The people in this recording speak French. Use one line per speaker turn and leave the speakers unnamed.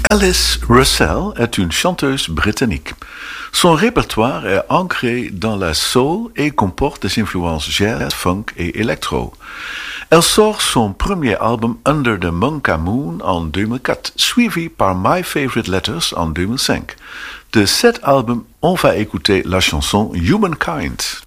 Alice Russell est une chanteuse britannique. Son répertoire est ancré dans la soul et comporte des influences jazz, funk et électro. Elle sort son premier album Under the Monka Moon en 2004, suivi par My Favorite Letters en 2005. De cet album, on va écouter la chanson Humankind.